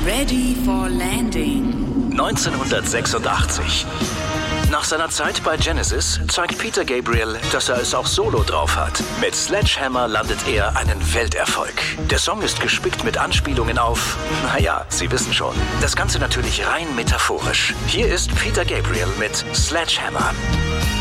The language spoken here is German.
Ready for Landing. 1986. Nach seiner Zeit bei Genesis zeigt Peter Gabriel, dass er es auch solo drauf hat. Mit Sledgehammer landet er einen Welterfolg. Der Song ist gespickt mit Anspielungen auf, naja, Sie wissen schon. Das Ganze natürlich rein metaphorisch. Hier ist Peter Gabriel mit Sledgehammer.